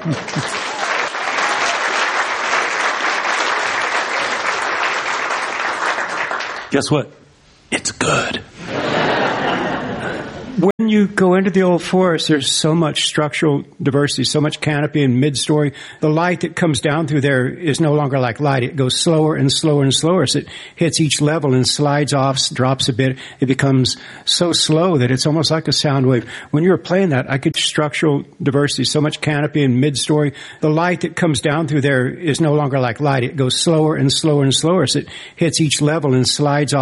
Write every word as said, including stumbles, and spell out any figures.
Guess what? It's good. When you go into the old forest, there's so much structural diversity, so much canopy and mid-story. The light that comes down through there is no longer like light. It goes slower and slower and slower as it hits each level and slides off, drops a bit. It becomes so slow that it's almost like a sound wave. When you were playing that, I could structural diversity, so much canopy and mid-story. The light that comes down through there is no longer like light. It goes slower and slower and slower as it hits each level and slides off.